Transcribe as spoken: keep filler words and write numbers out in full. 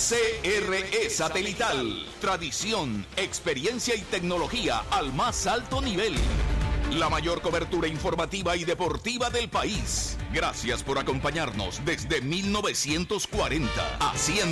C R E Satelital. Tradición, experiencia y tecnología al más alto nivel. La mayor cobertura informativa y deportiva del país. Gracias por acompañarnos desde mil novecientos cuarenta. Haciendo